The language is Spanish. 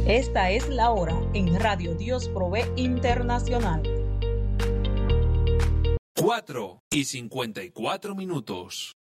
Esta es la hora en Radio Dios Provee Internacional. 4:54.